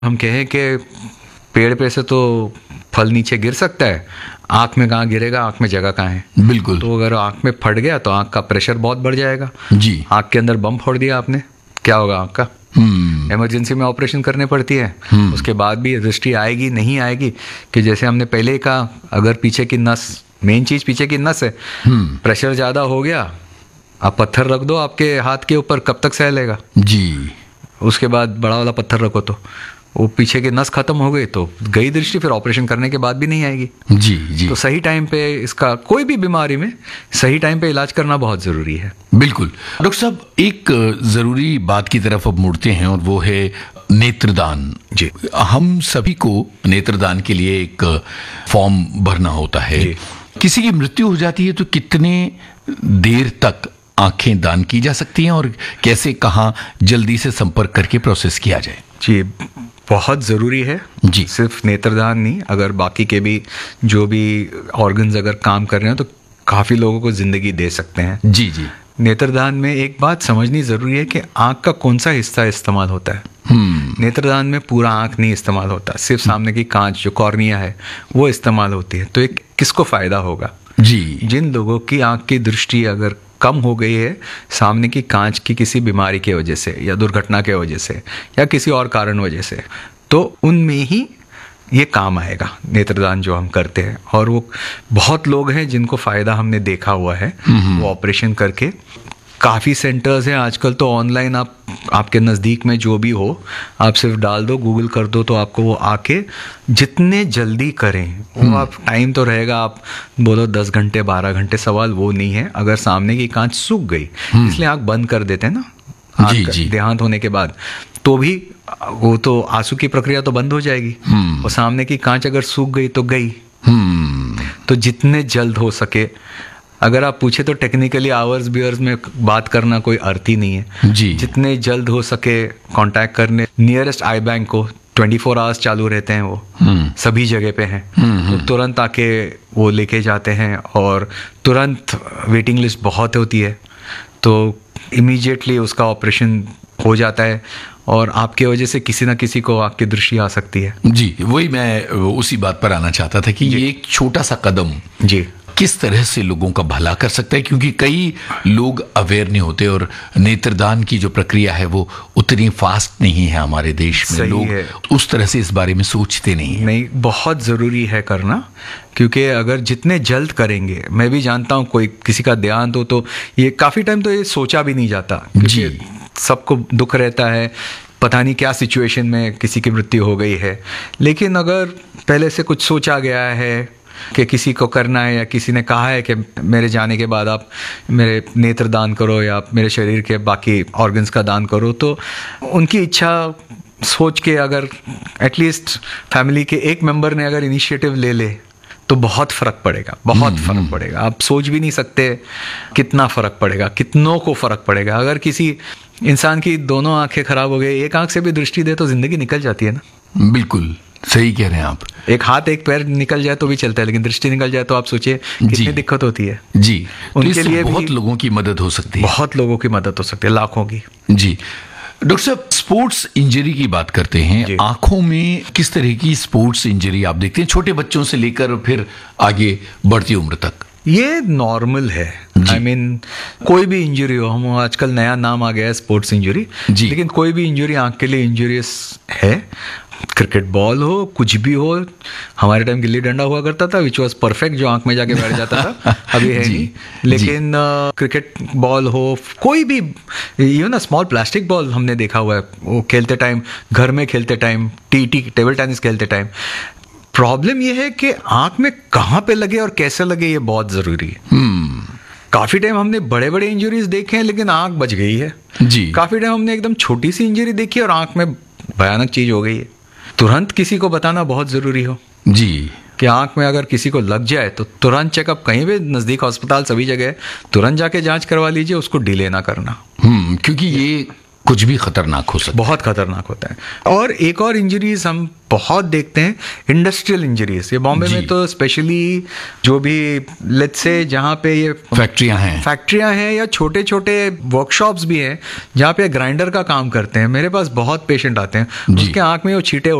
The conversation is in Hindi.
हम कहें कि पेड़ पे से तो फल नीचे गिर सकता है, आँख में कहाँ गिरेगा, आँख में जगह कहाँ है। बिल्कुल। तो अगर आँख में फट गया तो आँख का प्रेशर बहुत बढ़ जाएगा। जी। आँख के अंदर बम फोड़ दिया आपने, क्या होगा आँख का? इमरजेंसी में ऑपरेशन करने पड़ती है। उसके बाद भी दृष्टि आएगी नहीं आएगी, कि जैसे हमने पहले ही कहा, अगर पीछे की नस, मेन चीज पीछे की नस है, प्रेशर ज्यादा हो गया, आप पत्थर रख दो आपके हाथ के ऊपर, कब तक सह लेगा? जी। उसके बाद बड़ा वाला पत्थर रखो तो वो पीछे की नस खत्म हो गई तो गई दृष्टि, फिर ऑपरेशन करने के बाद भी नहीं आएगी। जी जी। तो सही टाइम पे इसका, कोई भी बीमारी में सही टाइम पे इलाज करना बहुत ज़रूरी है। बिल्कुल। डॉक्टर साहब, एक ज़रूरी बात की तरफ अब मुड़ते हैं और वो है नेत्रदान। जी। हम सभी को नेत्रदान के लिए एक फॉर्म भरना होता है। किसी की मृत्यु हो जाती है तो कितने देर तक आंखें दान की जा सकती हैं और कैसे, कहाँ जल्दी से संपर्क करके प्रोसेस किया जाए? जी, बहुत ज़रूरी है जी। सिर्फ नेत्रदान नहीं, अगर बाकी के भी जो भी ऑर्गन्स अगर काम कर रहे हैं तो काफ़ी लोगों को ज़िंदगी दे सकते हैं। जी जी। नेत्रदान में एक बात समझनी ज़रूरी है कि आँख का कौन सा हिस्सा इस्तेमाल होता है। नेत्रदान में पूरा आँख नहीं इस्तेमाल होता, सिर्फ सामने की कांच जो कॉर्निया है वो इस्तेमाल होती है। तो एक किसको फ़ायदा होगा? जी। जिन लोगों की आँख की दृष्टि अगर कम हो गई है सामने की कांच की किसी बीमारी की वजह से या दुर्घटना के वजह से या किसी और कारण वजह से, तो उनमें ही ये काम आएगा नेत्रदान जो हम करते हैं। और वो बहुत लोग हैं जिनको फ़ायदा हमने देखा हुआ है, वो ऑपरेशन करके। काफ़ी सेंटर्स हैं आजकल तो ऑनलाइन, आप आपके नज़दीक में जो भी हो आप सिर्फ डाल दो, गूगल कर दो तो आपको वो आके जितने जल्दी करें वो, आप टाइम तो रहेगा, आप बोलो 10 घंटे 12 घंटे, सवाल वो नहीं है। अगर सामने की कांच सूख गई, इसलिए आँख बंद कर देते हैं ना जी। देहांत होने के बाद, तो भी वो तो आंसू की प्रक्रिया तो बंद हो जाएगी। और सामने की कांच अगर सूख गई तो गई। तो जितने जल्द हो सके, अगर आप पूछे तो टेक्निकली आवर्स बियर्स में बात करना कोई अर्थ ही नहीं है। जी। जितने जल्द हो सके कांटेक्ट करने नियरेस्ट आई बैंक को, 24 आवर्स चालू रहते हैं वो, सभी जगह पे हैं। तो तुरंत आके वो लेके जाते हैं और तुरंत वेटिंग लिस्ट बहुत होती है, तो इमीडिएटली उसका ऑपरेशन हो जाता है और आपके वजह से किसी ना किसी को आपकी दृष्टि आ सकती है। जी, वही मैं उसी बात पर आना चाहता था कि ये एक छोटा सा कदम जी किस तरह से लोगों का भला कर सकता है, क्योंकि कई लोग अवेयर नहीं होते और नेत्रदान की जो प्रक्रिया है वो उतनी फास्ट नहीं है हमारे देश में। लोग उस तरह से इस बारे में सोचते नहीं। बहुत ज़रूरी है करना, क्योंकि अगर जितने जल्द करेंगे, मैं भी जानता हूँ कोई किसी का देहांत हो तो ये काफ़ी टाइम तो ये सोचा भी नहीं जाता, जी। सबको दुख रहता है, पता नहीं क्या सिचुएशन में किसी की मृत्यु हो गई है। लेकिन अगर पहले से कुछ सोचा गया है कि किसी को करना है या किसी ने कहा है कि मेरे जाने के बाद आप मेरे नेत्र दान करो या आप मेरे शरीर के बाकी ऑर्गन्स का दान करो, तो उनकी इच्छा सोच के अगर एटलीस्ट फैमिली के एक मेंबर ने अगर इनिशिएटिव ले ले तो बहुत फ़र्क पड़ेगा, बहुत फ़र्क पड़ेगा। आप सोच भी नहीं सकते कितना फ़र्क पड़ेगा, कितनों को फ़र्क पड़ेगा। अगर किसी इंसान की दोनों आंखें खराब हो गई, एक आंख से भी दृष्टि दे तो ज़िंदगी निकल जाती है ना। बिल्कुल सही कह रहे हैं आप। एक हाथ एक पैर निकल जाए तो भी चलता है, लेकिन दृष्टि निकल जाए तो आप सोचिए कितनी दिक्कत होती है। जी, उनके लिए बहुत लोगों की मदद हो सकती है, बहुत लोगों की मदद हो सकती है, लाखों की। जी डॉक्टर साहब, स्पोर्ट्स इंजरी की बात करते हैं, आंखों में किस तरह की स्पोर्ट्स इंजरी आप देखते हैं, छोटे बच्चों से लेकर फिर आगे बढ़ती उम्र तक? ये नॉर्मल है। आई मीन कोई भी इंजरी हो, हम आजकल नया नाम आ गया है स्पोर्ट्स इंजरी, लेकिन कोई भी इंजरी आंख के लिए इंजूरियस है। क्रिकेट बॉल हो, कुछ भी हो, हमारे टाइम गिल्ली डंडा हुआ करता था विच वॉज परफेक्ट, जो आंख में जाके बैठ जाता था, अभी है नहीं। लेकिन क्रिकेट बॉल हो, कोई भी, इवन स्मॉल प्लास्टिक बॉल हमने देखा हुआ है, वो खेलते टाइम, घर में खेलते टाइम, टेबल टेनिस खेलते टाइम, प्रॉब्लम ये है कि आंख में कहाँ पे लगे और कैसे लगे, ये बहुत जरूरी है। काफी टाइम हमने बड़े बड़े इंजरीज देखे हैं लेकिन आंख बच गई है जी। काफी टाइम हमने एकदम छोटी सी इंजरी देखी और आंख में भयानक चीज हो गई है। तुरंत किसी को बताना बहुत जरूरी हो जी कि आंख में अगर किसी को लग जाए तो तुरंत चेकअप, कहीं भी नजदीक अस्पताल सभी जगह, तुरंत जाके जांच करवा लीजिए, उसको डिले ना करना। क्योंकि ये कुछ भी खतरनाक हो सकता है। बहुत खतरनाक होता है। और एक और इंजरीज हम बहुत देखते हैं, इंडस्ट्रियल इंजरीज। ये बॉम्बे में तो स्पेशली जो भी लेट्स से जहाँ पे ये फैक्ट्रियां हैं या छोटे छोटे वर्कशॉप्स भी हैं जहाँ पे ग्राइंडर का काम करते हैं, मेरे पास बहुत पेशेंट आते हैं, उसके आंख में वो छींटे